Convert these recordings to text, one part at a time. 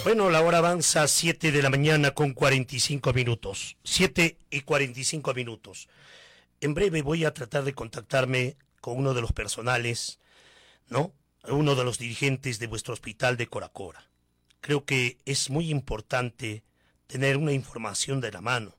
Bueno, la hora avanza 7 de la mañana con 45 minutos. 7:45. En breve voy a tratar de contactarme con uno de los personales, ¿no? Uno de los dirigentes de vuestro hospital de Coracora. Creo que es muy importante tener una información de la mano.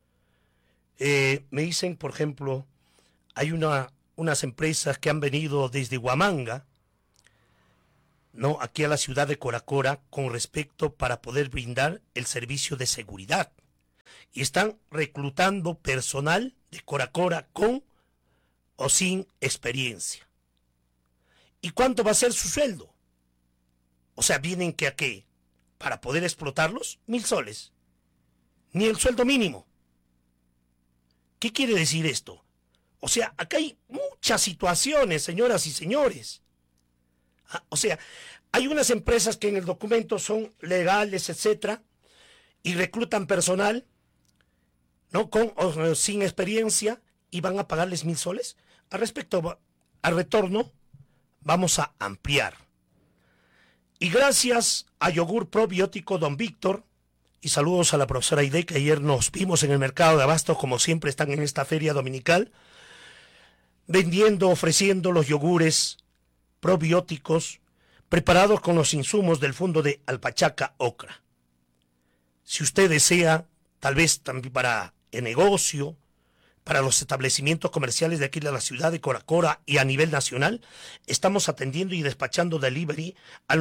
Me dicen, por ejemplo, hay unas empresas que han venido desde Huamanga, ¿no?, aquí a la ciudad de Coracora con respecto para poder brindar el servicio de seguridad. Y están reclutando personal de Coracora con o sin experiencia. ¿Y cuánto va a ser su sueldo? O sea, ¿vienen que a qué? ¿Para poder explotarlos? 1.000 soles. Ni el sueldo mínimo. ¿Qué quiere decir esto? O sea, acá hay muchas situaciones, señoras y señores. O sea, hay unas empresas que en el documento son legales, etcétera, y reclutan personal, ¿no?, con o sin experiencia, y van a pagarles 1.000 soles. Al respecto, al retorno, vamos a ampliar. Y gracias a Yogur Probiótico Don Víctor, y saludos a la profesora Aide, que ayer nos vimos en el mercado de abastos, como siempre están en esta feria dominical, vendiendo, ofreciendo los yogures probióticos preparados con los insumos del fondo de Alpachaca Ocra. Si usted desea, tal vez también para el negocio, para los establecimientos comerciales de aquí de la ciudad de Coracora y a nivel nacional, estamos atendiendo y despachando delivery al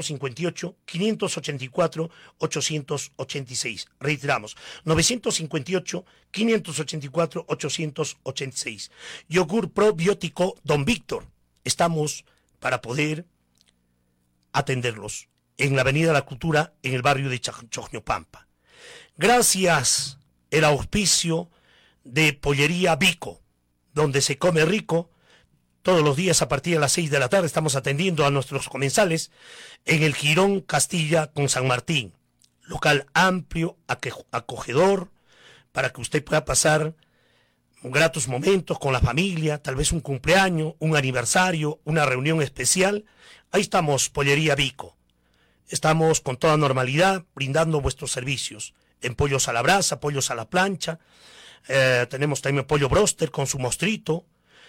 958-584-886. Reiteramos, 958-584-886. Yogur probiótico Don Víctor. Estamos para poder atenderlos en la Avenida La Cultura, en el barrio de Chojñopampa. Gracias el auspicio de Pollería Vico, donde se come rico. Todos los días a partir de las 6 de la tarde estamos atendiendo a nuestros comensales en el Jirón Castilla con San Martín. Local amplio, acogedor, para que usted pueda pasar gratos momentos con la familia, tal vez un cumpleaños, un aniversario, una reunión especial. Ahí estamos, Pollería Vico. Estamos con toda normalidad brindando vuestros servicios en pollos a la brasa, pollos a la plancha. Tenemos también pollo broster con su mostrito,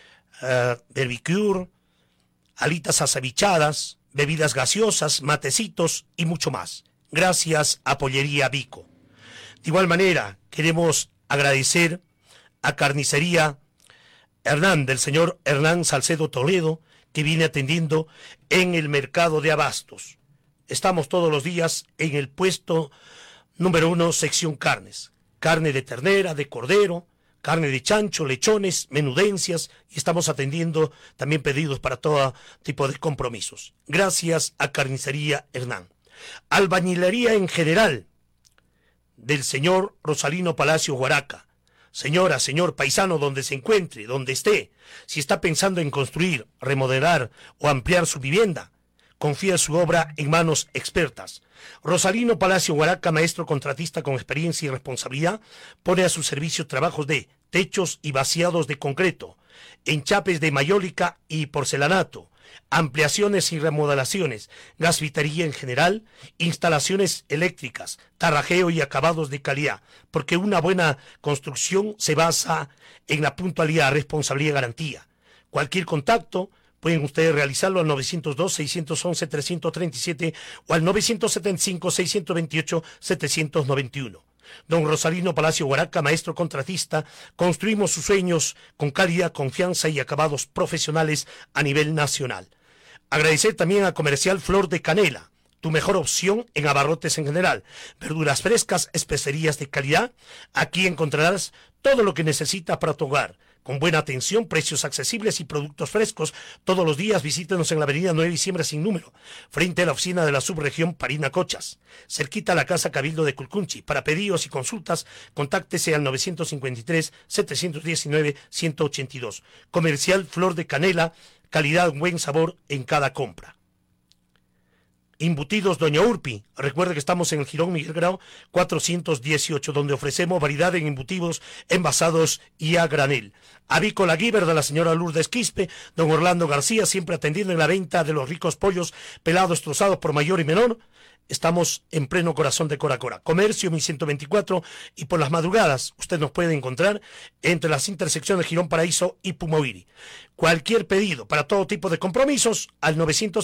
barbecue, alitas acevichadas, bebidas gaseosas, matecitos y mucho más. Gracias a Pollería Vico. De igual manera, queremos agradecer a Carnicería Hernán, del señor Hernán Salcedo Toledo, que viene atendiendo en el mercado de abastos. Estamos todos los días en el puesto número 1, sección carnes. Carne de ternera, de cordero, carne de chancho, lechones, menudencias, y estamos atendiendo también pedidos para todo tipo de compromisos. Gracias a Carnicería Hernán. Albañilería en general, del señor Rosalino Palacio Huaraca. Señora, señor paisano, donde se encuentre, donde esté, si está pensando en construir, remodelar o ampliar su vivienda, confía su obra en manos expertas. Rosalino Palacio Huaraca, maestro contratista con experiencia y responsabilidad, pone a su servicio trabajos de techos y vaciados de concreto, enchapes de mayólica y porcelanato, ampliaciones y remodelaciones, gasvitería en general, instalaciones eléctricas, tarrajeo y acabados de calidad, porque una buena construcción se basa en la puntualidad, responsabilidad y garantía. Cualquier contacto pueden ustedes realizarlo al 902-611-337 o al 975-628-791. Don Rosalino Palacio Huaraca, maestro contratista, construimos sus sueños con calidad, confianza y acabados profesionales a nivel nacional. Agradecer también a Comercial Flor de Canela, tu mejor opción en abarrotes en general, verduras frescas, especerías de calidad. Aquí encontrarás todo lo que necesitas para tu hogar, con buena atención, precios accesibles y productos frescos. Todos los días visítenos en la avenida 9 de diciembre sin número, frente a la oficina de la subregión Parinacochas, cerquita a la Casa Cabildo de Culcunchi. Para pedidos y consultas, contáctese al 953-719-182. Comercial Flor de Canela, calidad, buen sabor en cada compra. Embutidos Doña Urpi. Recuerde que estamos en el Jirón Miguel Grau 418, donde ofrecemos variedad en embutidos envasados y a granel. Avícola Guiber, de la señora Lourdes Quispe, don Orlando García, siempre atendiendo en la venta de los ricos pollos pelados, trozados por mayor y menor. Estamos en pleno corazón de Coracora. Comercio 1124 y por las madrugadas usted nos puede encontrar entre las intersecciones Girón Paraíso y Pumoviri. Cualquier pedido para todo tipo de compromisos al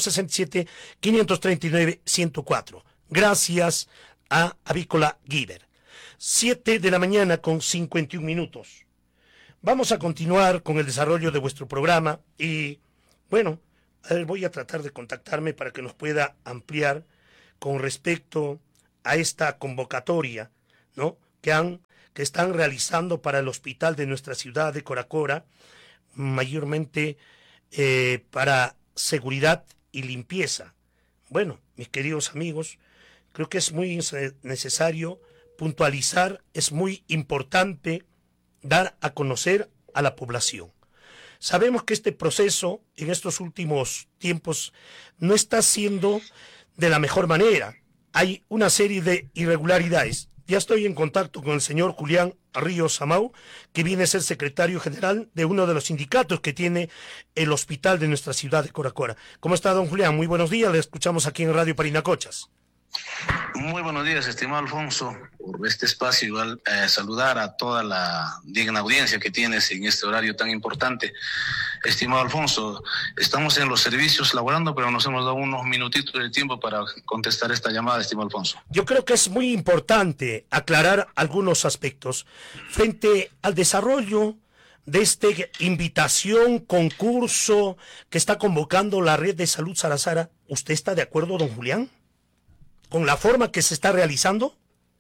967-539-104. Gracias a Avícola Giver. 7 de la mañana con 51 minutos. Vamos a continuar con el desarrollo de vuestro programa y, bueno, voy a tratar de contactarme para que nos pueda ampliar con respecto a esta convocatoria, ¿no?, que están realizando para el hospital de nuestra ciudad de Coracora, mayormente para seguridad y limpieza. Bueno, mis queridos amigos, creo que es muy necesario puntualizar, es muy importante dar a conocer a la población. Sabemos que este proceso en estos últimos tiempos no está siendo de la mejor manera. Hay una serie de irregularidades. Ya estoy en contacto con el señor Julián Ríos Amau, que viene a ser secretario general de uno de los sindicatos que tiene el hospital de nuestra ciudad de Coracora. ¿Cómo está, don Julián? Muy buenos días, le escuchamos aquí en Radio Parinacochas. Muy buenos días, estimado Alfonso, por este espacio. Igual saludar a toda la digna audiencia que tienes en este horario tan importante. Estimado Alfonso, estamos en los servicios laborando, pero nos hemos dado unos minutitos de tiempo para contestar esta llamada, estimado Alfonso. Yo creo que es muy importante aclarar algunos aspectos frente al desarrollo de esta invitación, concurso que está convocando la Red de Salud Sarasara. ¿Usted está de acuerdo, don Julián, con la forma que se está realizando?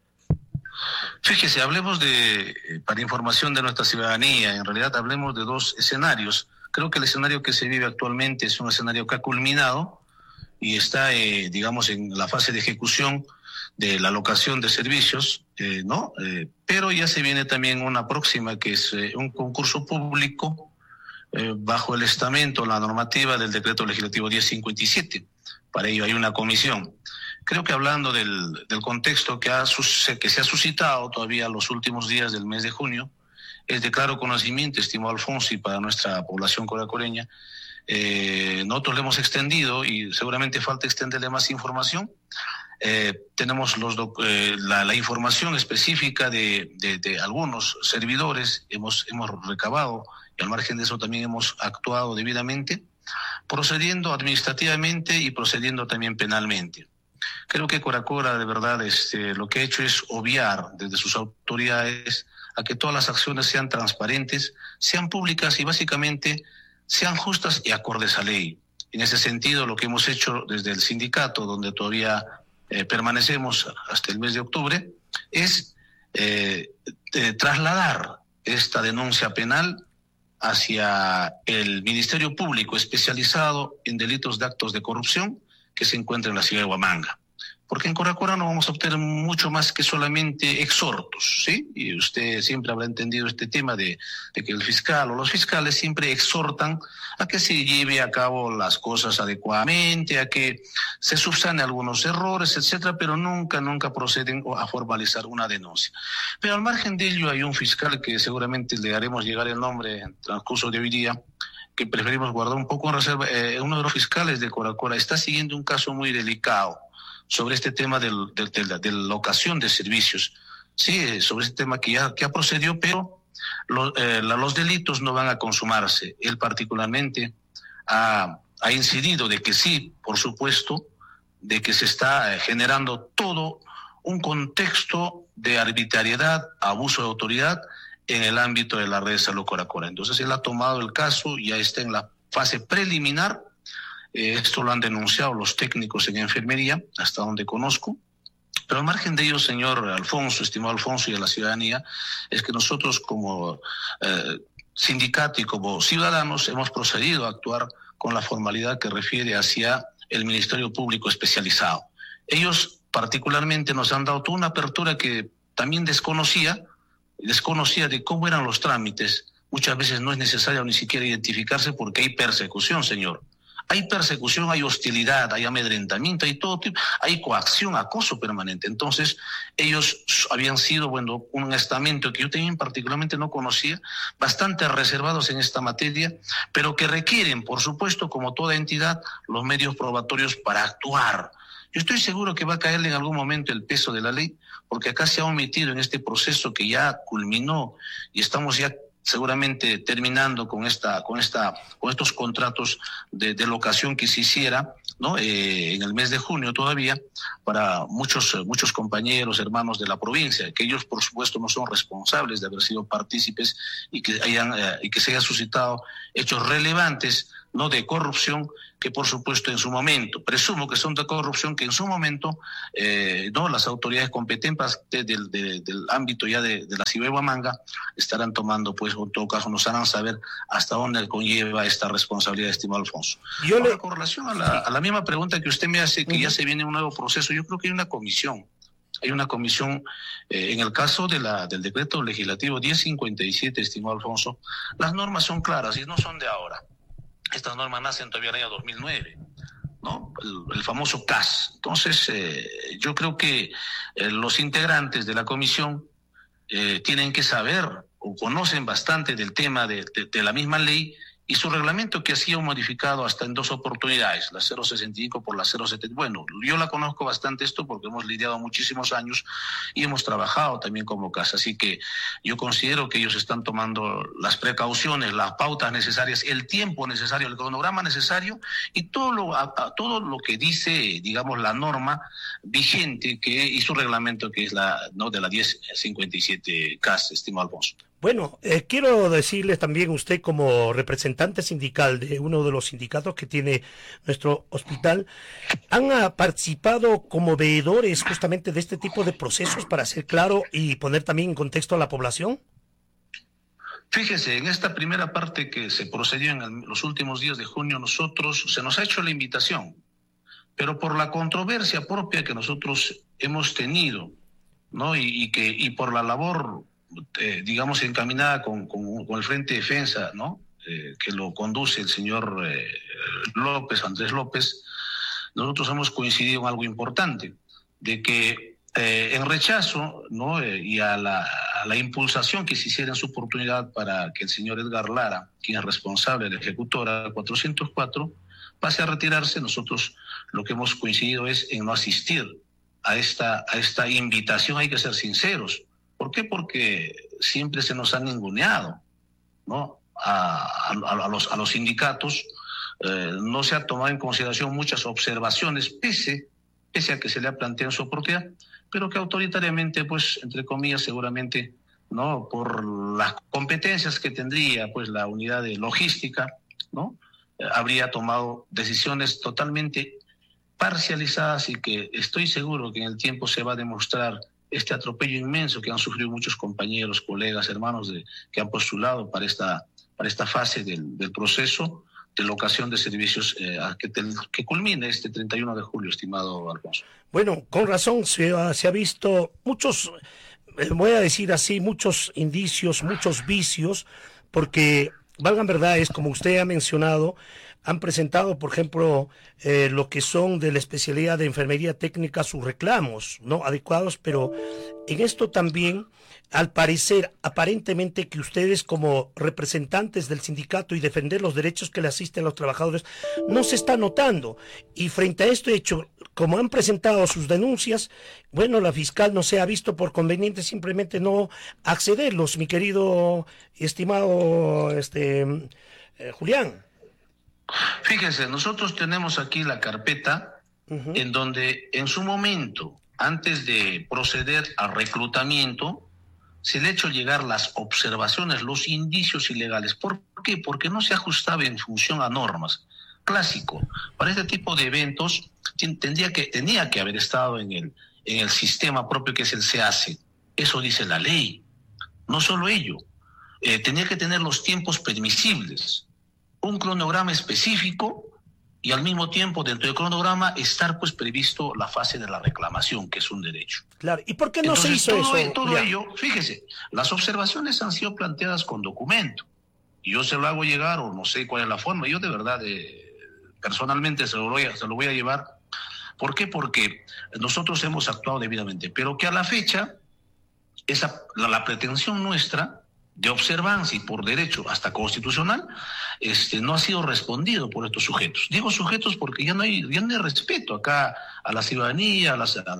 Fíjese, hablemos para información de nuestra ciudadanía, en realidad hablemos de dos escenarios. Creo que el escenario que se vive actualmente es un escenario que ha culminado y está, digamos, en la fase de ejecución de la alocación de servicios, ¿no? Pero ya se viene también una próxima, que es un concurso público bajo el estamento, la normativa del decreto legislativo 1057. Para ello hay una comisión. Creo que hablando del contexto que se ha suscitado todavía los últimos días del mes de junio, es de claro conocimiento, estimado Alfonso, y para nuestra población coracoreña, nosotros le hemos extendido y seguramente falta extenderle más información. Tenemos la información específica de algunos servidores, hemos recabado, y al margen de eso también hemos actuado debidamente, procediendo administrativamente y procediendo también penalmente. Creo que Coracora, de verdad, lo que ha hecho es obviar desde sus autoridades a que todas las acciones sean transparentes, sean públicas y básicamente sean justas y acordes a ley. En ese sentido, lo que hemos hecho desde el sindicato, donde todavía permanecemos hasta el mes de octubre, es trasladar esta denuncia penal hacia el Ministerio Público especializado en delitos de actos de corrupción que se encuentra en la ciudad de Huamanga. Porque en Coracora no vamos a obtener mucho más que solamente exhortos, ¿sí? Y usted siempre habrá entendido este tema de que el fiscal o los fiscales siempre exhortan a que se lleve a cabo las cosas adecuadamente, a que se subsane algunos errores, etcétera, pero nunca proceden a formalizar una denuncia. Pero al margen de ello hay un fiscal que seguramente le haremos llegar el nombre en transcurso de hoy día, que preferimos guardar un poco en reserva. Uno de los fiscales de Coracora está siguiendo un caso muy delicado sobre este tema de la locación de servicios. Sí, sobre este tema que ya procedió, pero los delitos no van a consumarse. Él particularmente ha incidido de que sí, por supuesto, de que se está generando todo un contexto de arbitrariedad, abuso de autoridad en el ámbito de la red de salud Coracora. Entonces él ha tomado el caso, ya está en la fase preliminar. Esto lo han denunciado los técnicos en enfermería, hasta donde conozco. Pero al margen de ello, señor Alfonso, estimado Alfonso, y a la ciudadanía, es que nosotros como sindicato y como ciudadanos hemos procedido a actuar con la formalidad que refiere hacia el Ministerio Público especializado. Ellos particularmente nos han dado toda una apertura que también desconocía de cómo eran los trámites. Muchas veces no es necesario ni siquiera identificarse porque hay persecución, señor. Hay persecución, hay hostilidad, hay amedrentamiento, hay todo tipo, hay coacción, acoso permanente. Entonces, ellos habían sido, un estamento que yo también particularmente no conocía, bastante reservados en esta materia, pero que requieren, por supuesto, como toda entidad, los medios probatorios para actuar. Yo estoy seguro que va a caerle en algún momento el peso de la ley, porque acá se ha omitido en este proceso que ya culminó y estamos ya seguramente terminando con estos contratos de locación que se hiciera, ¿no? En el mes de junio todavía, para muchos compañeros, hermanos de la provincia, que ellos por supuesto no son responsables de haber sido partícipes y que se hayan suscitado hechos relevantes, no de corrupción, que por supuesto en su momento, presumo que son de corrupción, que en su momento no las autoridades competentes del ámbito ya de la ciudad de Huamanga estarán tomando, pues en todo caso nos harán saber hasta dónde conlleva esta responsabilidad, estimado Alfonso. Ahora, con relación a la misma pregunta que usted me hace, que ya se viene un nuevo proceso, yo creo que hay una comisión. Hay una comisión, en el caso del decreto legislativo 1057, estimado Alfonso, las normas son claras y no son de ahora. Estas normas nacen todavía en el año 2009, ¿no? El famoso CAS. Entonces, yo creo que los integrantes de la comisión tienen que saber o conocen bastante del tema de la misma ley y su reglamento, que ha sido modificado hasta en 2 oportunidades, la 065 por la 070. Bueno, yo la conozco bastante esto porque hemos lidiado muchísimos años y hemos trabajado también como casa, así que yo considero que ellos están tomando las precauciones, las pautas necesarias, el tiempo necesario, el cronograma necesario y todo lo que dice, digamos, la norma vigente y su reglamento, que es de la 1057 CAS, estimado Alfonso. Bueno, quiero decirles también, usted como representante sindical de uno de los sindicatos que tiene nuestro hospital, ¿han participado como veedores justamente de este tipo de procesos para ser claro y poner también en contexto a la población? Fíjese, en esta primera parte que se procedió en los últimos días de junio, se nos ha hecho la invitación, pero por la controversia propia que nosotros hemos tenido, ¿no? Y por la labor digamos, encaminada con el Frente de Defensa, ¿no? Que lo conduce el señor Andrés López, nosotros hemos coincidido en algo importante, de que en rechazo, ¿no? Y a la impulsación que se hiciera en su oportunidad para que el señor Edgar Lara, quien es responsable de la ejecutora 404, pase a retirarse, nosotros lo que hemos coincidido es en no asistir a esta invitación. Hay que ser sinceros. ¿Por qué? Porque siempre se nos han ninguneado, ¿no? A los sindicatos, no se ha tomado en consideración muchas observaciones, pese a que se le ha planteado en su oportunidad, pero que autoritariamente, pues, entre comillas, seguramente, ¿no? Por las competencias que tendría, pues, la unidad de logística, ¿no? Habría tomado decisiones totalmente parcializadas y que estoy seguro que en el tiempo se va a demostrar este atropello inmenso que han sufrido muchos compañeros, colegas, hermanos que han postulado para esta fase del proceso de locación de servicios que culmine este 31 de julio, estimado Alfonso. Bueno, con razón se ha visto muchos, voy a decir así, muchos indicios, muchos vicios, porque, valgan verdades, como usted ha mencionado, han presentado, por ejemplo, lo que son de la especialidad de enfermería técnica, sus reclamos no adecuados, pero en esto también, al parecer, aparentemente que ustedes como representantes del sindicato y defender los derechos que le asisten a los trabajadores, no se está notando. Y frente a este hecho, como han presentado sus denuncias, bueno, la fiscal no se ha visto por conveniente simplemente no accederlos, mi querido y estimado Julián. Fíjense, nosotros tenemos aquí la carpeta en donde en su momento, antes de proceder al reclutamiento, se le ha hecho llegar las observaciones, los indicios ilegales. ¿Por qué? Porque no se ajustaba en función a normas. Clásico. Para este tipo de eventos tenía que haber estado en el sistema propio que es el SEACE. Eso dice la ley. No solo ello. Tenía que tener los tiempos permisibles, un cronograma específico y al mismo tiempo dentro del cronograma estar pues previsto la fase de la reclamación, que es un derecho. Claro, ¿y por qué no se hizo eso? Todo ello, fíjese, las observaciones han sido planteadas con documento y yo se lo hago llegar, o no sé cuál es la forma, yo de verdad personalmente se lo voy a llevar. ¿Por qué? Porque nosotros hemos actuado debidamente, pero que a la fecha la pretensión nuestra de observancia y por derecho hasta constitucional, no ha sido respondido por estos sujetos. Digo sujetos porque ya no hay respeto acá a la ciudadanía, a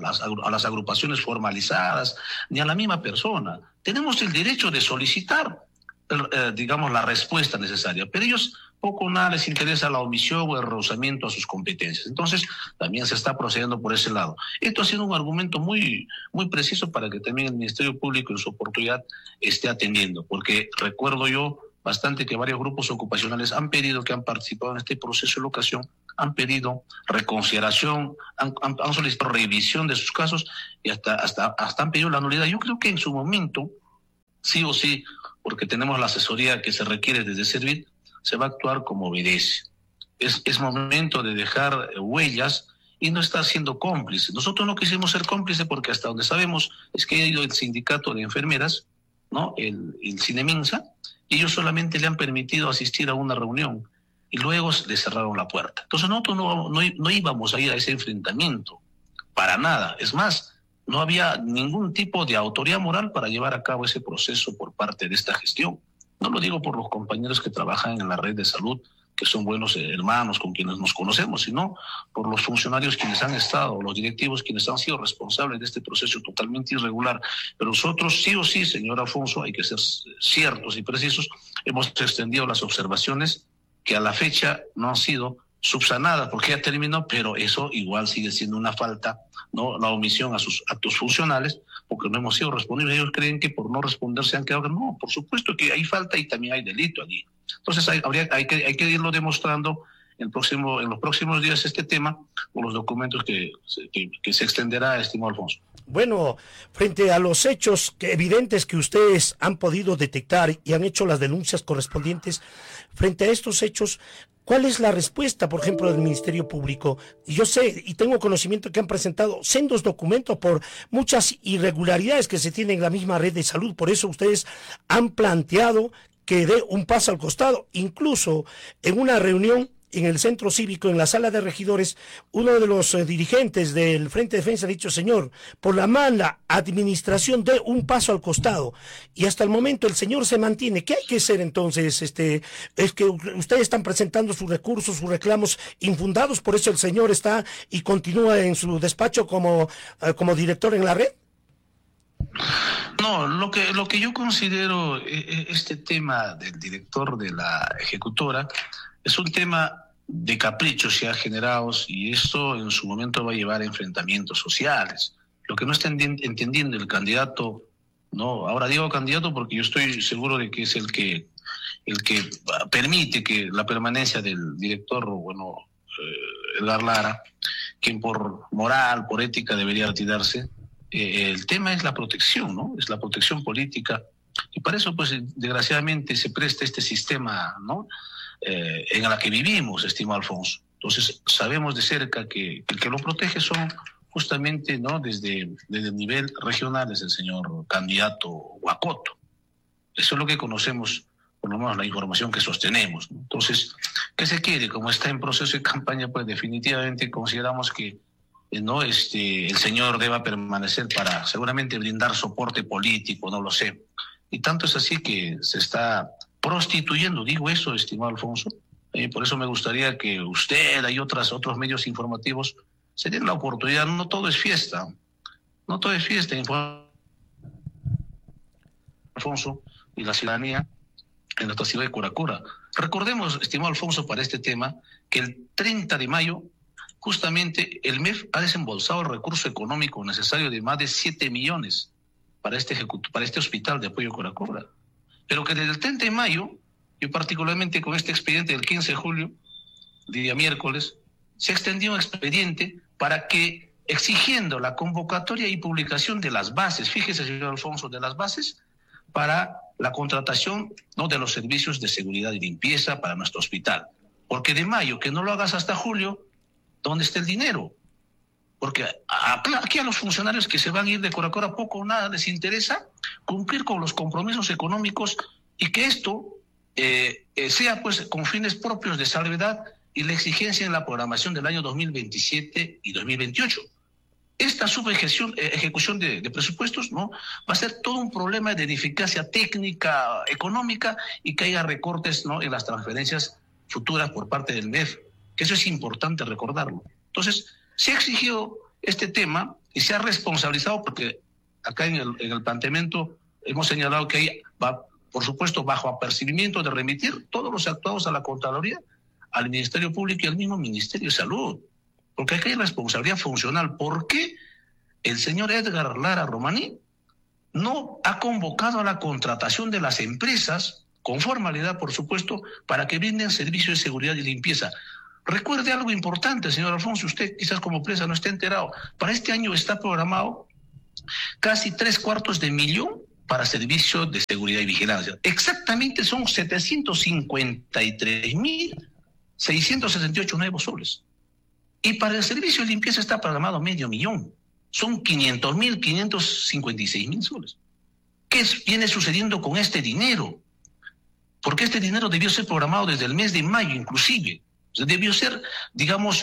las agrupaciones formalizadas, ni a la misma persona. Tenemos el derecho de solicitar, digamos, la respuesta necesaria, pero ellos poco o nada les interesa la omisión o el rehusamiento a sus competencias. Entonces, también se está procediendo por ese lado. Esto ha sido un argumento muy, muy preciso para que también el Ministerio Público en su oportunidad esté atendiendo, porque recuerdo yo bastante que varios grupos ocupacionales han pedido, que han participado en este proceso de locación, han pedido reconsideración, han solicitado revisión de sus casos y hasta han pedido la nulidad. Yo creo que en su momento, sí o sí, porque tenemos la asesoría que se requiere desde Servit, se va a actuar como obedece. Es momento de dejar huellas y no estar siendo cómplice. Nosotros no quisimos ser cómplices porque hasta donde sabemos es que ha ido el sindicato de enfermeras, ¿no? El Cineminsa, y ellos solamente le han permitido asistir a una reunión y luego le cerraron la puerta. Entonces nosotros no íbamos a ir a ese enfrentamiento, para nada. Es más, no había ningún tipo de autoridad moral para llevar a cabo ese proceso por parte de esta gestión. No lo digo por los compañeros que trabajan en la red de salud, que son buenos hermanos con quienes nos conocemos, sino por los funcionarios quienes han estado, los directivos quienes han sido responsables de este proceso totalmente irregular. Pero nosotros sí o sí, señor Alfonso, hay que ser ciertos y precisos, hemos extendido las observaciones que a la fecha no han sido subsanadas porque ya terminó, pero eso igual sigue siendo una falta, ¿no? La omisión a sus actos funcionales, porque no hemos sido respondidos. Ellos creen que por no responder se han quedado. No, por supuesto que hay falta y también hay delito allí. Entonces hay que irlo demostrando en los próximos días este tema con los documentos que se extenderá, estimado Alfonso. Bueno, frente a los hechos evidentes que ustedes han podido detectar y han hecho las denuncias correspondientes, frente a estos hechos, ¿cuál es la respuesta, por ejemplo, del Ministerio Público? Yo sé y tengo conocimiento que han presentado sendos documentos por muchas irregularidades que se tienen en la misma red de salud. Por eso ustedes han planteado que dé un paso al costado. Incluso en una reunión en el centro cívico, en la sala de regidores, uno de los dirigentes del Frente de Defensa ha dicho: señor, por la mala administración dé un paso al costado. Y hasta el momento el señor se mantiene. ¿Qué hay que hacer entonces? Es que ustedes están presentando sus recursos, sus reclamos infundados, por eso el señor está y continúa en su despacho como director en la red. No, lo que yo considero este tema del director de la ejecutora es un tema de caprichos ya generados, y esto en su momento va a llevar a enfrentamientos sociales. Lo que no está entendiendo el candidato, no, ahora digo candidato porque yo estoy seguro de que es el que permite que la permanencia del director, Edgar Lara, quien por moral, por ética debería retirarse. El tema es la protección, ¿no? Es la protección política, y para eso, pues, desgraciadamente se presta este sistema, ¿no? En la que vivimos, estimado Alfonso. Entonces, sabemos de cerca que el que lo protege son justamente, ¿no? Desde el nivel regional es el señor candidato Huacoto. Eso es lo que conocemos, por lo menos la información que sostenemos, ¿no? Entonces, ¿qué se quiere? Como está en proceso de campaña, pues definitivamente consideramos que no, el señor deba permanecer para seguramente brindar soporte político, no lo sé. Y tanto es así que se está prostituyendo, digo eso, estimado Alfonso. Por eso me gustaría que usted y otros medios informativos se den la oportunidad. No todo es fiesta, Alfonso, y la ciudadanía en nuestra ciudad de Curacura. Recordemos, estimado Alfonso, para este tema, que el 30 de mayo, justamente el MEF ha desembolsado el recurso económico necesario de más de 7 millones para este hospital de apoyo Curacura. Pero que desde el 30 de mayo, yo particularmente con este expediente del 15 de julio, día miércoles, se extendió un expediente para que, exigiendo la convocatoria y publicación de las bases, fíjese, señor Alfonso, de las bases para la contratación, ¿no?, de los servicios de seguridad y limpieza para nuestro hospital. Porque de mayo, que no lo hagas hasta julio, ¿dónde está el dinero? Porque aquí a los funcionarios que se van a ir de Curacura poco o nada les interesa cumplir con los compromisos económicos, y que esto sea, pues, con fines propios de salvedad y la exigencia en la programación del año 2027 y 2028. esta ejecución de presupuestos, ¿no?, va a ser todo un problema de ineficacia técnica, económica, y que haya recortes, ¿no?, en las transferencias futuras por parte del MEF, que eso es importante recordarlo. Entonces, se ha exigido este tema y se ha responsabilizado, porque acá en el planteamiento hemos señalado que hay, por supuesto, bajo apercibimiento de remitir todos los actuados a la Contraloría, al Ministerio Público y al mismo Ministerio de Salud, porque acá hay responsabilidad funcional. ¿Por qué el señor Edgar Lara Romaní no ha convocado a la contratación de las empresas, con formalidad, por supuesto, para que brinden servicios de seguridad y limpieza? Recuerde algo importante, señor Alfonso, usted quizás como empresa no esté enterado. Para este año está programado casi 3/4 de $1 millón para servicios de seguridad y vigilancia. Exactamente son 753.668 nuevos soles. Y para el servicio de limpieza está programado $500.000. Son 500.556.000 soles. ¿Qué viene sucediendo con este dinero? Porque este dinero debió ser programado desde el mes de mayo inclusive. Debió ser, digamos,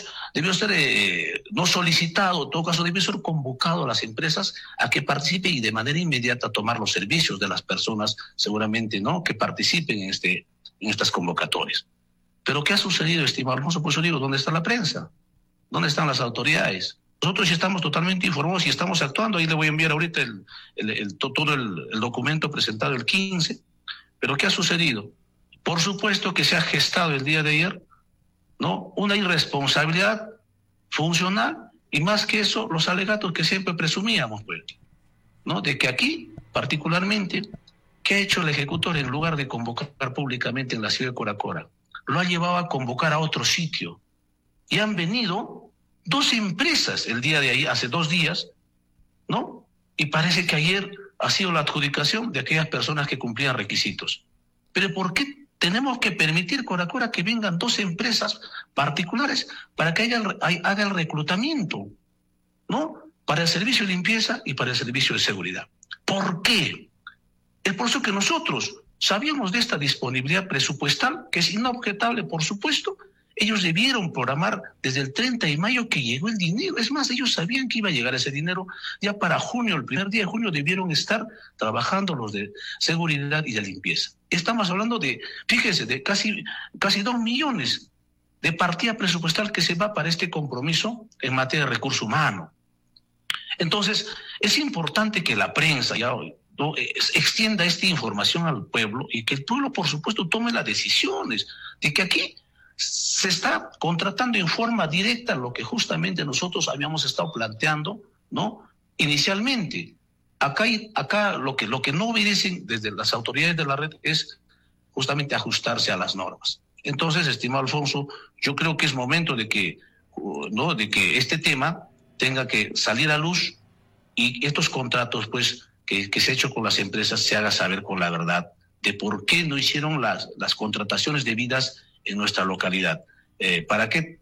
no solicitado, en todo caso debió ser convocado a las empresas a que participen y de manera inmediata tomar los servicios de las personas, seguramente, ¿no?, que participen en estas convocatorias. Pero ¿qué ha sucedido, estimado Alfonso? Pues yo digo, ¿dónde está la prensa? ¿Dónde están las autoridades? Nosotros ya estamos totalmente informados y estamos actuando. Ahí le voy a enviar ahorita todo el documento presentado el 15. ¿Pero qué ha sucedido? Por supuesto que se ha gestado el día de ayer, ¿no?, una irresponsabilidad funcional, y más que eso, los alegatos que siempre presumíamos, pues, ¿no?, de que aquí, particularmente, ¿qué ha hecho el ejecutor en lugar de convocar públicamente en la ciudad de Coracora? Lo ha llevado a convocar a otro sitio. Y han venido 2 empresas el día de ayer, hace 2 días, ¿no? Y parece que ayer ha sido la adjudicación de aquellas personas que cumplían requisitos. Pero ¿por qué tenemos que permitir, Coracora, que vengan 2 empresas particulares para que haga el reclutamiento, ¿no?, para el servicio de limpieza y para el servicio de seguridad? ¿Por qué? Es por eso que nosotros sabíamos de esta disponibilidad presupuestal, que es inobjetable, por supuesto. Ellos debieron programar desde el 30 de mayo que llegó el dinero. Es más, ellos sabían que iba a llegar ese dinero ya para junio. El primer día de junio debieron estar trabajando los de seguridad y de limpieza. Estamos hablando de, fíjese, de casi 2 millones de partida presupuestal que se va para este compromiso en materia de recurso humano. Entonces, es importante que la prensa ya hoy, ¿no?, extienda esta información al pueblo, y que el pueblo, por supuesto, tome las decisiones de que aquí se está contratando en forma directa lo que justamente nosotros habíamos estado planteando, ¿no?, inicialmente. Acá lo que no obedecen desde las autoridades de la red es justamente ajustarse a las normas. Entonces, estimado Alfonso, yo creo que es momento de que este tema tenga que salir a luz, y estos contratos, pues, que se ha hecho con las empresas, se haga saber con la verdad de por qué no hicieron las contrataciones debidas en nuestra localidad, para que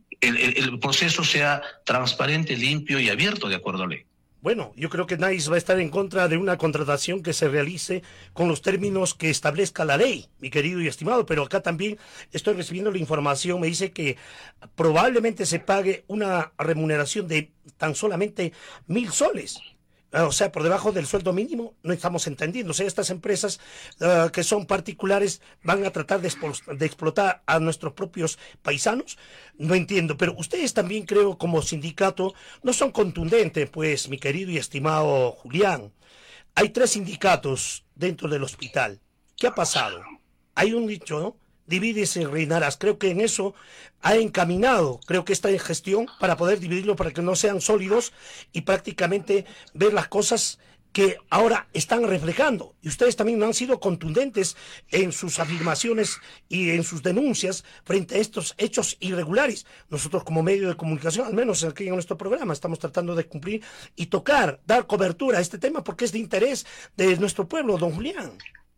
el proceso sea transparente, limpio y abierto de acuerdo a ley. Bueno, yo creo que nadie va a estar en contra de una contratación que se realice con los términos que establezca la ley, mi querido y estimado, pero acá también estoy recibiendo la información, me dice que probablemente se pague una remuneración de tan solamente 1.000 soles. O sea, por debajo del sueldo mínimo, no estamos entendiendo. O sea, estas empresas que son particulares van a tratar de explotar a nuestros propios paisanos. No entiendo, pero ustedes también, creo, como sindicato, no son contundentes, pues, mi querido y estimado Julián. Hay 3 sindicatos dentro del hospital. ¿Qué ha pasado? Hay un dicho, ¿no?, divides y reinarás. Creo que en eso ha encaminado, creo que esta gestión, para poder dividirlo, para que no sean sólidos y prácticamente ver las cosas que ahora están reflejando. Y ustedes también no han sido contundentes en sus afirmaciones y en sus denuncias frente a estos hechos irregulares. Nosotros, como medio de comunicación, al menos aquí en nuestro programa, estamos tratando de cumplir y dar cobertura a este tema, porque es de interés de nuestro pueblo, don Julián.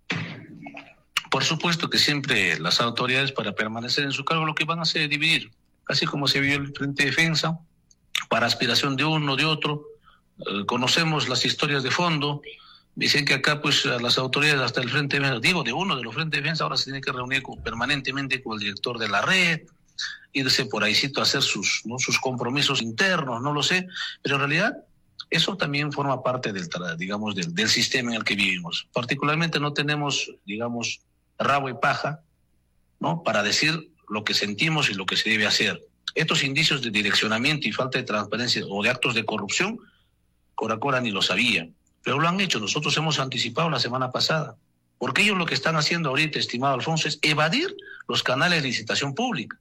Por supuesto que siempre las autoridades, para permanecer en su cargo, lo que van a hacer es dividir, así como se vio el Frente de Defensa, para aspiración de uno, de otro. Conocemos las historias de fondo. Dicen que acá, pues, a las autoridades, hasta el Frente de Defensa, de uno de los Frentes de Defensa, ahora se tiene que reunir permanentemente con el director de la red, irse por ahícito a hacer sus compromisos internos, no lo sé, pero en realidad eso también forma parte del sistema en el que vivimos. Particularmente no tenemos, digamos, rabo y paja, ¿no?, para decir lo que sentimos y lo que se debe hacer. Estos indicios de direccionamiento y falta de transparencia o de actos de corrupción, Coracora ni lo sabía, pero lo han hecho. Nosotros hemos anticipado la semana pasada, porque ellos lo que están haciendo ahorita, estimado Alfonso, es evadir los canales de licitación pública.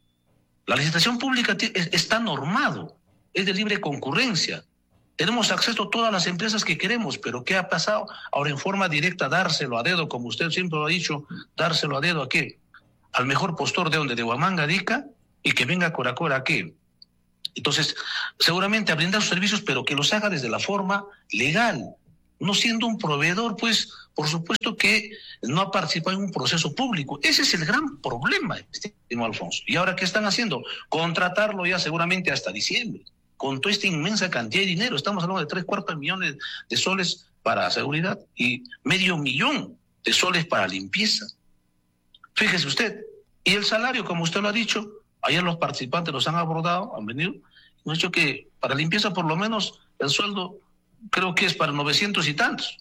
La licitación pública está normado, es de libre concurrencia. Tenemos acceso a todas las empresas que queremos, pero ¿qué ha pasado? Ahora, en forma directa, dárselo a dedo, como usted siempre lo ha dicho, dárselo a dedo ¿a qué? Al mejor postor de Huamanga, Dica, y que venga a Coracora ¿a qué? Entonces, seguramente a brindar sus servicios, pero que los haga desde la forma legal, no siendo un proveedor, pues, por supuesto que no ha participado en un proceso público. Ese es el gran problema, estimado Alfonso. ¿Y ahora qué están haciendo? Contratarlo ya seguramente hasta diciembre, con toda esta inmensa cantidad de dinero. Estamos hablando de 3/4 millones de soles para seguridad y $500,000 de soles para limpieza. Fíjese usted, y el salario, como usted lo ha dicho, ayer los participantes los han abordado, han venido, y han dicho que para limpieza por lo menos el sueldo creo que es para 900 y tantos,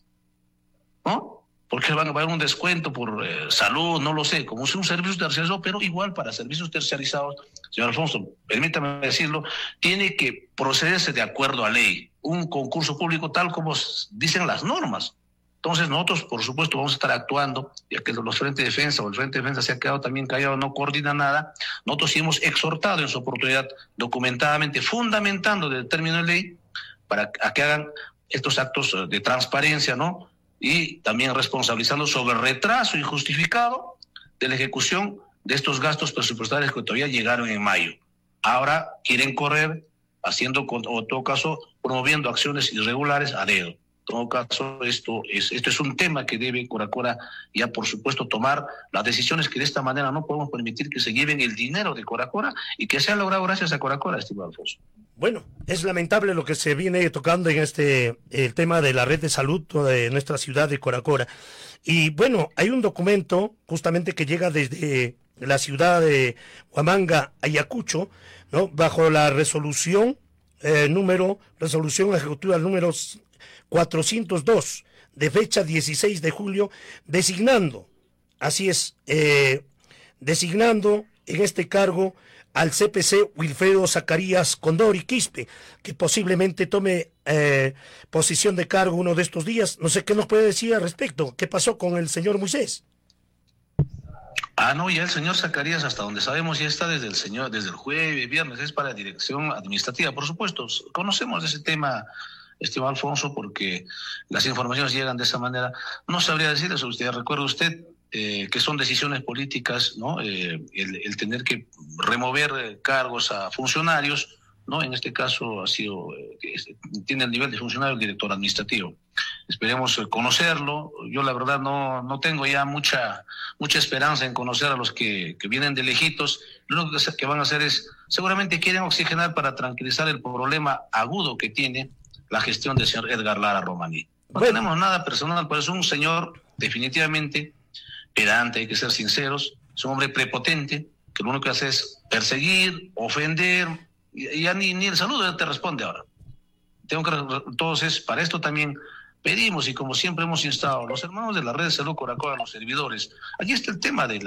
¿no? Porque van a pagar un descuento por salud, no lo sé, como es un servicio terciarizado, pero igual para servicios terciarizados, señor Alfonso, permítame decirlo, tiene que procederse de acuerdo a ley, un concurso público tal como dicen las normas. Entonces nosotros, por supuesto, vamos a estar actuando, ya que los Frente de Defensa o el Frente de Defensa se ha quedado también callado, no coordina nada. Nosotros sí hemos exhortado en su oportunidad, documentadamente, fundamentando del término de ley, para que hagan estos actos de transparencia, ¿no? Y también responsabilizando sobre el retraso injustificado de la ejecución de estos gastos presupuestarios que todavía llegaron en mayo. Ahora quieren correr haciendo, o en todo caso, promoviendo acciones irregulares a dedo. En todo caso, esto es un tema que debe Coracora ya, por supuesto, tomar las decisiones, que de esta manera no podemos permitir que se lleven el dinero de Coracora y que se ha logrado gracias a Coracora, estimado Alfonso. Bueno, es lamentable lo que se viene tocando en el tema de la red de salud de nuestra ciudad de Coracora. Y bueno, hay un documento justamente que llega desde la ciudad de Huamanga, Ayacucho, ¿no?, bajo la resolución ejecutiva número 402, de fecha 16 de julio, designando en este cargo al CPC Wilfredo Zacarías Condori Quispe, que posiblemente tome posición de cargo uno de estos días. No sé qué nos puede decir al respecto. ¿Qué pasó con el señor Moisés? No, ya el señor Zacarías, hasta donde sabemos, ya está desde el jueves, viernes, es para la dirección administrativa. Por supuesto, conocemos de ese tema, estimado Alfonso, porque las informaciones llegan de esa manera. No sabría decirle eso a usted. Recuerde usted que son decisiones políticas, ¿no? El tener que remover cargos a funcionarios, ¿no? En este caso tiene el nivel de funcionario el director administrativo. Esperemos conocerlo. Yo la verdad no tengo ya mucha esperanza en conocer a los que vienen de lejitos. Lo único que van a hacer es, seguramente quieren oxigenar para tranquilizar el problema agudo que tiene la gestión del señor Edgar Lara Romaní. No tenemos nada personal, pero es un señor definitivamente pedante, hay que ser sinceros, es un hombre prepotente, que lo único que hace es perseguir, ofender, y ya ni el saludo ya te responde ahora. Entonces, para esto también pedimos, y como siempre hemos instado, los hermanos de la red de salud Coracora, los servidores, aquí está el tema de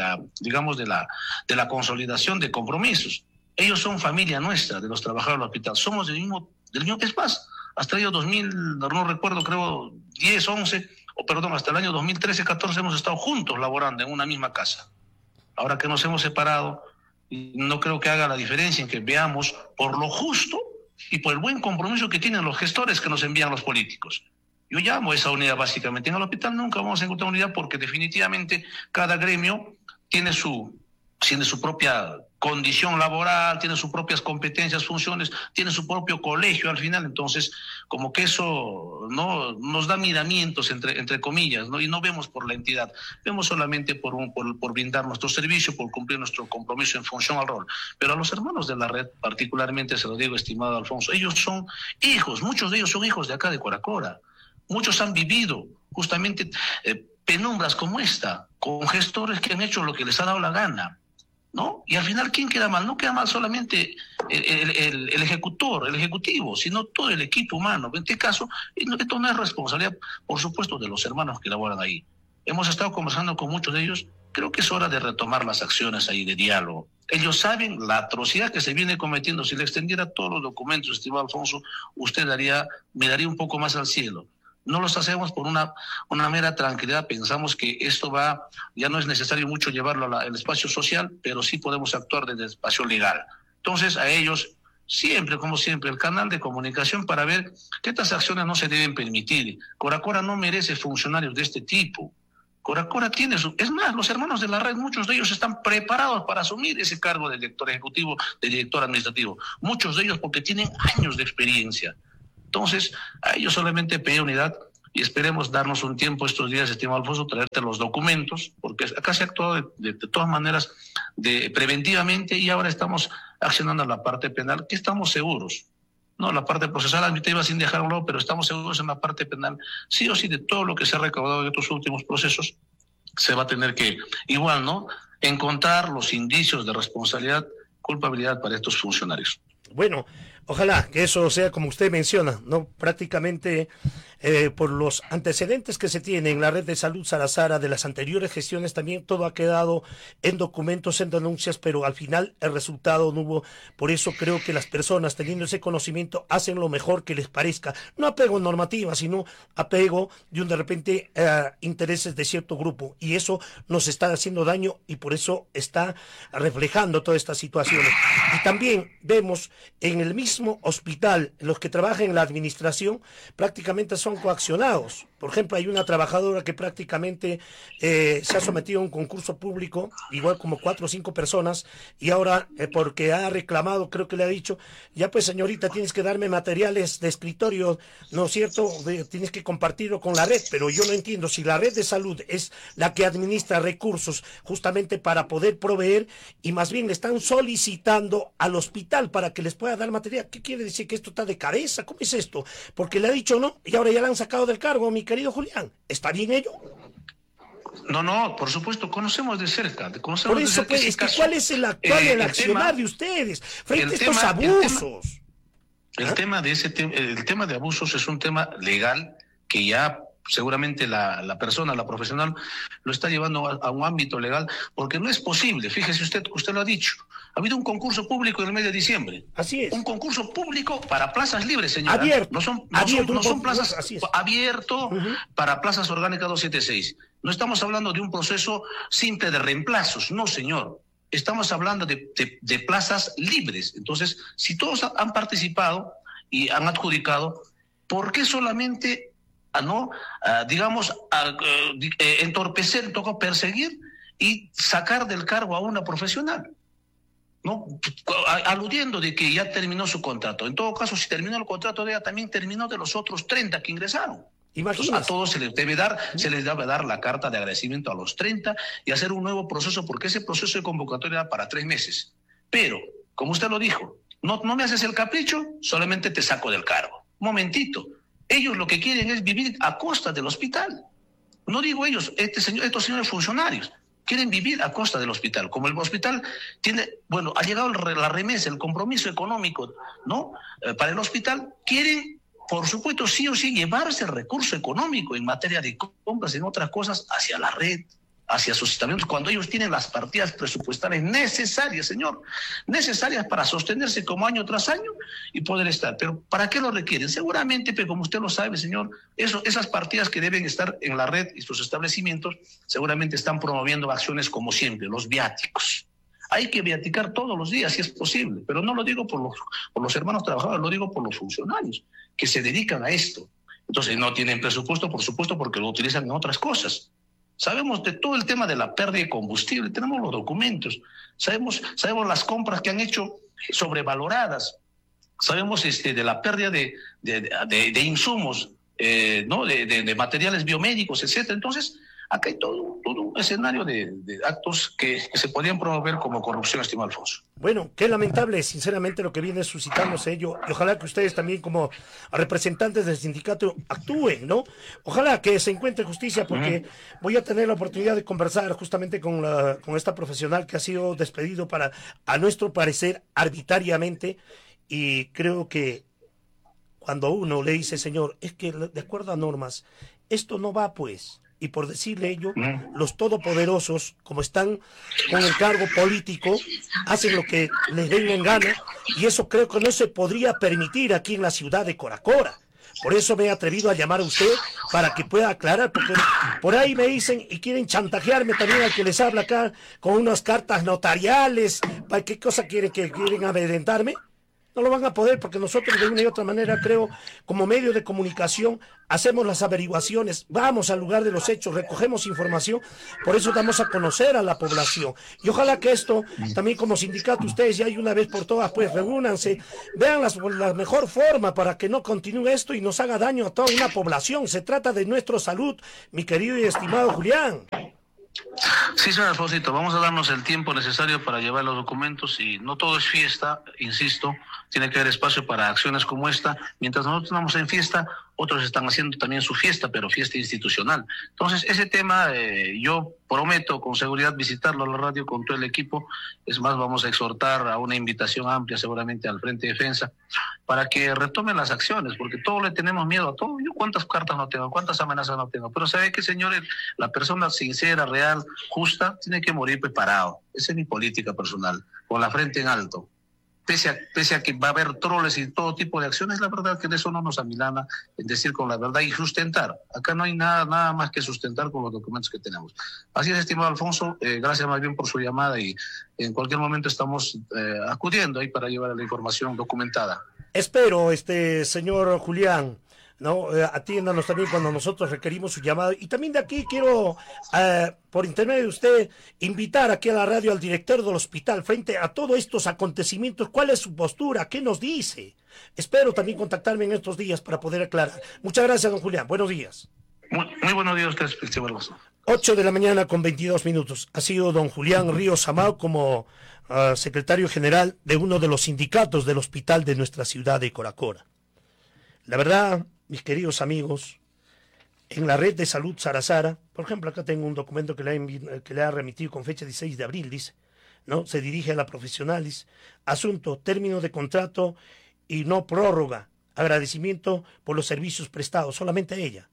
la consolidación de compromisos. Ellos son familia nuestra, de los trabajadores del hospital, somos del mismo, es más, hasta el año 2000, no recuerdo, creo 10, 11, hasta el año 2013, 14 hemos estado juntos laborando en una misma casa. Ahora que nos hemos separado, no creo que haga la diferencia en que veamos por lo justo y por el buen compromiso que tienen los gestores que nos envían los políticos. Yo llamo a esa unidad básicamente. En el hospital nunca vamos a encontrar unidad porque definitivamente cada gremio tiene su propia condición laboral, tiene sus propias competencias, funciones, tiene su propio colegio al final. Entonces, como que eso no nos da miramientos entre comillas, ¿no? Y no vemos por la entidad, vemos solamente por brindar nuestro servicio, por cumplir nuestro compromiso en función al rol. Pero a los hermanos de la red, particularmente se lo digo, estimado Alfonso, ellos son hijos, muchos de ellos son hijos de acá de Coracora. Muchos han vivido justamente penumbras como esta, con gestores que han hecho lo que les ha dado la gana. ¿no? Y al final, ¿quién queda mal? No queda mal solamente el ejecutor, el ejecutivo, sino todo el equipo humano. En este caso, esto no es responsabilidad, por supuesto, de los hermanos que laboran ahí. Hemos estado conversando con muchos de ellos. Creo que es hora de retomar las acciones ahí de diálogo. Ellos saben la atrocidad que se viene cometiendo. Si le extendiera todos los documentos, estimado Alfonso, usted miraría un poco más al cielo. No los hacemos por una mera tranquilidad. Pensamos que esto ya no es necesario mucho llevarlo al espacio social, pero sí podemos actuar desde el espacio legal. Entonces, a ellos, siempre, como siempre, el canal de comunicación para ver que estas acciones no se deben permitir. Coracora no merece funcionarios de este tipo. Coracora tiene es más, los hermanos de la red, muchos de ellos están preparados para asumir ese cargo de director ejecutivo, de director administrativo. Muchos de ellos porque tienen años de experiencia. Entonces, a ellos solamente pedí unidad y esperemos darnos un tiempo estos días, estimado Alfonso, traerte los documentos, porque acá se ha actuado de todas maneras preventivamente y ahora estamos accionando la parte penal, que estamos seguros. No, la parte procesal administrativa sin dejarlo, pero estamos seguros en la parte penal, sí o sí, de todo lo que se ha recaudado en estos últimos procesos, se va a tener que, igual, ¿no?, encontrar los indicios de responsabilidad, culpabilidad para estos funcionarios. Bueno, ojalá que eso sea como usted menciona, ¿no? Prácticamente por los antecedentes que se tienen en la red de salud Sarazara de las anteriores gestiones, también todo ha quedado en documentos, en denuncias, pero al final el resultado no hubo. Por eso creo que las personas teniendo ese conocimiento hacen lo mejor que les parezca. No apego normativa, sino apego de repente intereses de cierto grupo. Y eso nos está haciendo daño y por eso está reflejando todas estas situaciones. Y también vemos en el mismo hospital, los que trabajan en la administración prácticamente son coaccionados. Por ejemplo, hay una trabajadora que prácticamente se ha sometido a un concurso público, igual como 4 o 5 personas, y ahora porque ha reclamado, creo que le ha dicho, ya pues señorita, tienes que darme materiales de escritorio, ¿no es cierto? Tienes que compartirlo con la red, pero yo no entiendo si la red de salud es la que administra recursos justamente para poder proveer, y más bien le están solicitando al hospital para que les pueda dar material. ¿Qué quiere decir? ¿Que esto está de cabeza? ¿Cómo es esto? Porque le ha dicho no, y ahora ya le han sacado del cargo, mi querido Julián. ¿Está bien ello? No, por supuesto, conocemos de cerca. Por eso, pues, es que ¿cuál es el actual accionar de ustedes frente a estos abusos? El tema de abusos es un tema legal que ya seguramente la persona, la profesional, lo está llevando a un ámbito legal, porque no es posible, fíjese usted lo ha dicho, ha habido un concurso público en el mes de diciembre. Así es. Un concurso público para plazas libres, señora. Abierto. No son plazas abierto para plazas orgánicas 276. No estamos hablando de un proceso simple de reemplazos, no, señor. Estamos hablando de plazas libres. Entonces, si todos han participado y han adjudicado, ¿por qué solamente entorpecer, toca perseguir y sacar del cargo a una profesional? ¿No? Aludiendo de que ya terminó su contrato. En todo caso, si terminó el contrato de ella, también terminó de los otros 30 que ingresaron. Entonces, a todos se les debe dar la carta de agradecimiento a los 30 y hacer un nuevo proceso, porque ese proceso de convocatoria era para 3 meses. Pero, como usted lo dijo, no me haces el capricho, solamente te saco del cargo. Un momentito. Ellos lo que quieren es vivir a costa del hospital. No digo ellos, estos señores funcionarios quieren vivir a costa del hospital. Como el hospital ha llegado la remesa, el compromiso económico, ¿no? Para el hospital, quieren, por supuesto, sí o sí, llevarse el recurso económico en materia de compras, en otras cosas, hacia la red, hacia sus estamentos, cuando ellos tienen las partidas presupuestarias necesarias, señor, necesarias para sostenerse como año tras año y poder estar. Pero ¿para qué lo requieren? Seguramente, pero como usted lo sabe, señor, esas partidas que deben estar en la red y sus establecimientos seguramente están promoviendo acciones como siempre, los viáticos. Hay que viaticar todos los días si es posible, pero no lo digo por los hermanos trabajadores, lo digo por los funcionarios que se dedican a esto. Entonces no tienen presupuesto, por supuesto, porque lo utilizan en otras cosas. Sabemos de todo el tema de la pérdida de combustible, tenemos los documentos, sabemos las compras que han hecho sobrevaloradas, sabemos de la pérdida de insumos, ¿no? de materiales biomédicos, etcétera. Entonces, Acá hay todo un escenario de actos que se podrían promover como corrupción, estimado Alfonso. Bueno, qué lamentable, sinceramente, lo que viene suscitándose ello, y ojalá que ustedes también, como representantes del sindicato, actúen, ¿no? Ojalá que se encuentre justicia, porque voy a tener la oportunidad de conversar justamente con esta profesional que ha sido despedido a nuestro parecer, arbitrariamente, y creo que cuando uno le dice, señor, es que de acuerdo a normas, esto no va, pues, y por decirle ello, los todopoderosos, como están con el cargo político, hacen lo que les den en gana, y eso creo que no se podría permitir aquí en la ciudad de Coracora. Por eso me he atrevido a llamar a usted para que pueda aclarar, porque por ahí me dicen y quieren chantajearme también al que les habla acá con unas cartas notariales. ¿Para qué cosa quieren amedrentarme? No lo van a poder, porque nosotros de una y otra manera, creo, como medio de comunicación, hacemos las averiguaciones, vamos al lugar de los hechos, recogemos información, por eso damos a conocer a la población. Y ojalá que esto, también como sindicato, ustedes ya hay una vez por todas, pues reúnanse, vean la mejor forma para que no continúe esto y nos haga daño a toda una población. Se trata de nuestra salud, mi querido y estimado Julián. Sí, señor Alfonsito, vamos a darnos el tiempo necesario para llevar los documentos y no todo es fiesta, insisto, tiene que haber espacio para acciones como esta. Mientras nosotros estamos en fiesta, otros están haciendo también su fiesta, pero fiesta institucional. Entonces, ese tema yo prometo con seguridad visitarlo a la radio con todo el equipo. Es más, vamos a exhortar a una invitación amplia seguramente al Frente de Defensa para que retomen las acciones, porque todos le tenemos miedo a todo. Yo cuántas cartas no tengo, cuántas amenazas no tengo, pero sabe que, señores, la persona sincera, real, justa, tiene que morir preparado. Esa es mi política personal, con la frente en alto. Pese a que va a haber troles y todo tipo de acciones, la verdad que de eso no nos amilana en decir con la verdad y sustentar. Acá no hay nada más que sustentar con los documentos que tenemos. Así es, estimado Alfonso, gracias más bien por su llamada y en cualquier momento estamos acudiendo ahí para llevar la información documentada. Espero, señor Julián, ¿no? Atiéndanos también cuando nosotros requerimos su llamado. Y también de aquí quiero, por intermedio de usted, invitar aquí a la radio al director del hospital frente a todos estos acontecimientos. ¿Cuál es su postura? ¿Qué nos dice? Espero también contactarme en estos días para poder aclarar. Muchas gracias, don Julián. Buenos días. Muy buenos días a ustedes, estimado Alfonso. 8 de la mañana con 22 minutos. Ha sido don Julián Ríos Amao como secretario general de uno de los sindicatos del hospital de nuestra ciudad de Coracora. La verdad, mis queridos amigos, en la red de salud Sarasara, por ejemplo, acá tengo un documento que le ha remitido con fecha 16 de abril, dice, ¿no? Se dirige a la profesionalis, asunto, término de contrato y no prórroga, agradecimiento por los servicios prestados, solamente a ella.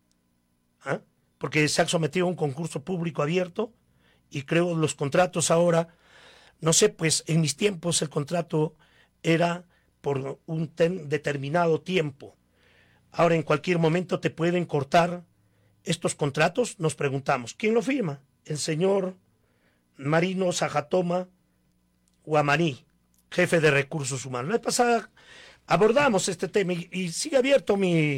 ¿Ah? Porque se ha sometido a un concurso público abierto y creo los contratos ahora, no sé, pues en mis tiempos el contrato era por un determinado tiempo. Ahora en cualquier momento te pueden cortar estos contratos. Nos preguntamos, ¿quién lo firma? El señor Marino Sajatoma Guamaní, jefe de recursos humanos. La vez pasada abordamos este tema y sigue abierto mi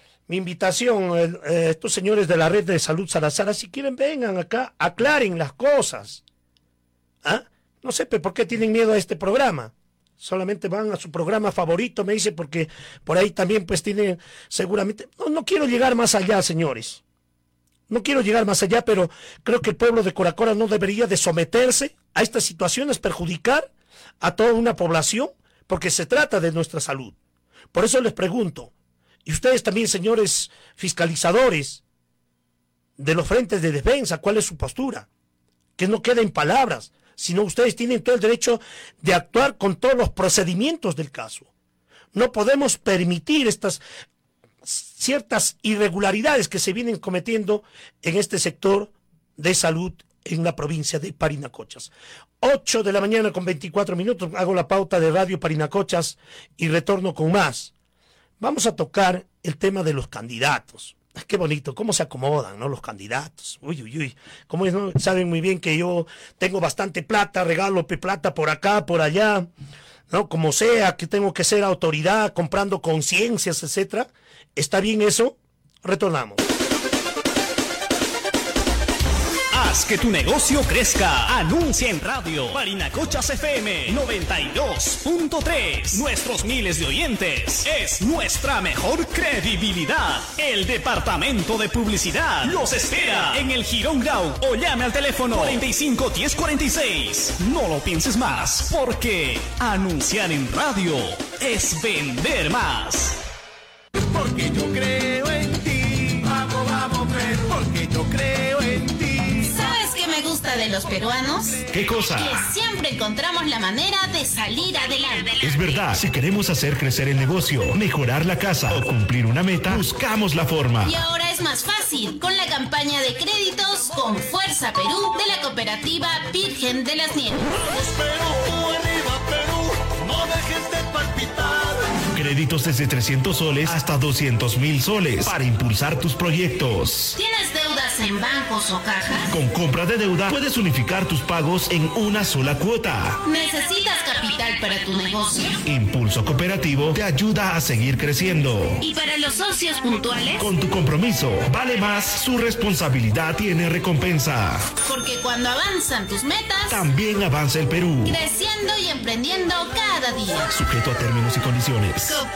invitación. Estos señores de la red de salud Sarasara, si quieren vengan acá, aclaren las cosas. ¿Ah? No sé por qué tienen miedo a este programa. Solamente van a su programa favorito, me dice, porque por ahí también pues tienen seguramente... No quiero llegar más allá, señores. No quiero llegar más allá, pero creo que el pueblo de Coracora no debería de someterse a estas situaciones, perjudicar a toda una población, porque se trata de nuestra salud. Por eso les pregunto, y ustedes también, señores fiscalizadores de los frentes de defensa, ¿cuál es su postura? Que no quede en palabras, sino ustedes tienen todo el derecho de actuar con todos los procedimientos del caso. No podemos permitir estas ciertas irregularidades que se vienen cometiendo en este sector de salud en la provincia de Parinacochas. 8 de la mañana con 24 minutos, hago la pauta de Radio Parinacochas y retorno con más. Vamos a tocar el tema de los candidatos. Qué bonito, cómo se acomodan, ¿no? Los candidatos. Uy, uy, uy. Como ¿no? Saben muy bien que yo tengo bastante plata, regalo plata por acá, por allá, ¿no? Como sea, que tengo que ser autoridad, comprando conciencias, etcétera. ¿Está bien eso? Retornamos. Haz que tu negocio crezca. Anuncia en radio. Parinacochas FM 92.3. Nuestros miles de oyentes es nuestra mejor credibilidad. El departamento de publicidad los espera en el Girón Grau o llame al teléfono 45 10 46. No lo pienses más, porque anunciar en radio es vender más. Porque yo creo en ti. Vamos, vamos, Perú. Porque yo creo en ti. ¿Sabes qué me gusta de los peruanos? ¿Qué cosa? Que siempre encontramos la manera de salir adelante. Es verdad, si queremos hacer crecer el negocio, mejorar la casa o cumplir una meta, buscamos la forma. Y ahora es más fácil con la campaña de créditos con Fuerza Perú de la cooperativa Virgen de las Nieves. Vamos, Perú, arriba, Perú. No dejes de palpitar. Créditos desde 300 soles hasta 200,000 soles para impulsar tus proyectos. ¿Tienes deudas en bancos o cajas? Con compra de deuda puedes unificar tus pagos en una sola cuota. ¿Necesitas capital para tu negocio? Impulso Cooperativo te ayuda a seguir creciendo. ¿Y para los socios puntuales? Con tu compromiso, vale más, su responsabilidad tiene recompensa. Porque cuando avanzan tus metas, También avanza el Perú. creciendo y emprendiendo cada día. Sujeto a términos y condiciones. Coopérate